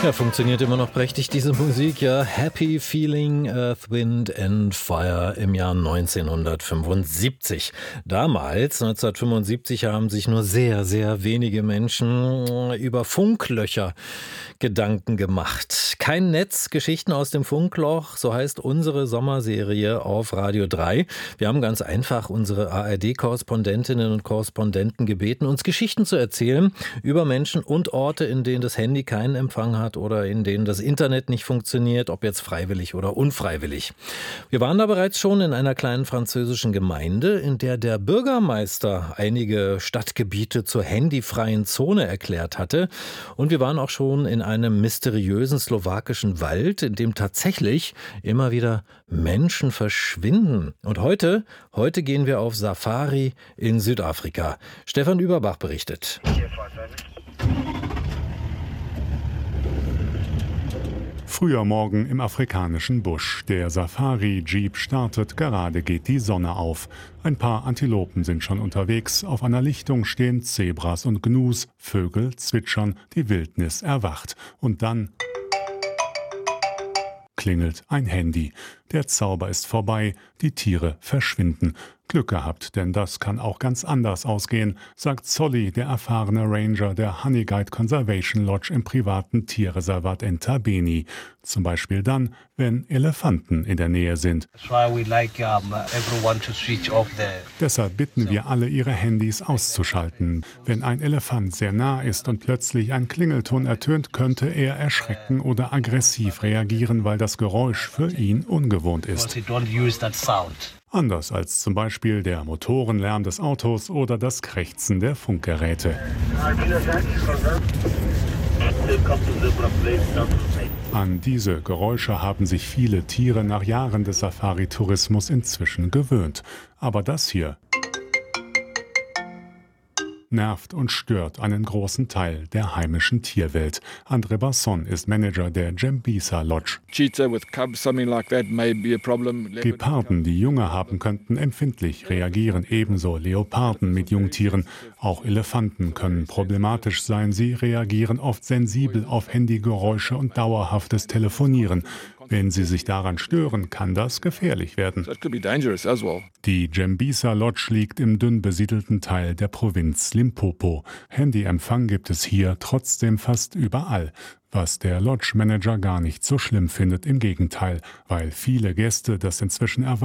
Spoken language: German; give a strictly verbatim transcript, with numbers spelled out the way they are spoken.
Ja, funktioniert immer noch prächtig, diese Musik, ja. Happy Feeling, Earth, Wind and Fire im Jahr neunzehnhundertfünfundsiebzig. Damals, neunzehnhundertfünfundsiebzig, haben sich nur sehr, sehr wenige Menschen über Funklöcher Gedanken gemacht. Kein Netz, Geschichten aus dem Funkloch, so heißt unsere Sommerserie auf Radio drei. Wir haben ganz einfach unsere A R D-Korrespondentinnen und Korrespondenten gebeten, uns Geschichten zu erzählen über Menschen und Orte, in denen das Handy keinen Empfang hat oder in denen das Internet nicht funktioniert, ob jetzt freiwillig oder unfreiwillig. Wir waren da bereits schon in einer kleinen französischen Gemeinde, in der der Bürgermeister einige Stadtgebiete zur handyfreien Zone erklärt hatte. Und wir waren auch schon in einem mysteriösen slowakischen Wald, in dem tatsächlich immer wieder Menschen verschwinden. Und heute, heute gehen wir auf Safari in Südafrika. Stefan Überbach berichtet. Früher Morgen im afrikanischen Busch. Der Safari-Jeep startet, gerade geht die Sonne auf. Ein paar Antilopen sind schon unterwegs. Auf einer Lichtung stehen Zebras und Gnus. Vögel zwitschern, die Wildnis erwacht. Und dann klingelt ein Handy. Der Zauber ist vorbei, die Tiere verschwinden. Glück gehabt, denn das kann auch ganz anders ausgehen, sagt Zolli, der erfahrene Ranger der Honeyguide Conservation Lodge im privaten Tierreservat Entabeni. Zum Beispiel dann, wenn Elefanten in der Nähe sind. Deshalb bitten wir alle, ihre Handys auszuschalten. Wenn ein Elefant sehr nah ist und plötzlich ein Klingelton ertönt, könnte er erschrecken oder aggressiv reagieren, weil das Geräusch für ihn ungewohnt ist. Anders als zum Beispiel der Motorenlärm des Autos oder das Krächzen der Funkgeräte. An diese Geräusche haben sich viele Tiere nach Jahren des Safari-Tourismus inzwischen gewöhnt. Aber das hier nervt und stört einen großen Teil der heimischen Tierwelt. André Basson ist Manager der Jembisa Lodge. Geparden, die Junge haben könnten, empfindlich reagieren, ebenso Leoparden mit Jungtieren. Auch Elefanten können problematisch sein. Sie reagieren oft sensibel auf Handygeräusche und dauerhaftes Telefonieren. Wenn sie sich daran stören, kann das gefährlich werden. Die Jembisa Lodge liegt im dünn besiedelten Teil der Provinz Limpopo. Handyempfang gibt es hier trotzdem fast überall. Was der Lodge-Manager gar nicht so schlimm findet, im Gegenteil, weil viele Gäste das inzwischen erwarten.